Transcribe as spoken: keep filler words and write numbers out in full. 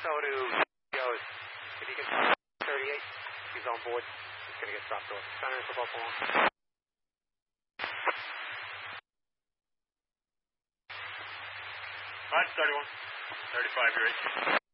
So to goes. If you can thirty-eight, he's on board. He's going to get dropped off. Center for Buffalo. Fine, thirty-one. thirty-five, you're eight.